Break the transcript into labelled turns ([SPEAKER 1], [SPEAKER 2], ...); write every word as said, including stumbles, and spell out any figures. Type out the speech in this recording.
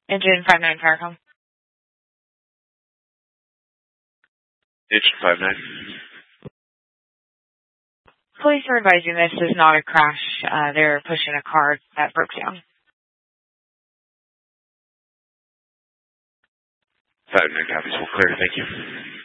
[SPEAKER 1] Engine five nine Farcom.
[SPEAKER 2] Engine five nine.
[SPEAKER 1] Police are advising this is not a crash. Uh, they're pushing a car that broke down.
[SPEAKER 2] five nine copies. Well, clear. Thank you.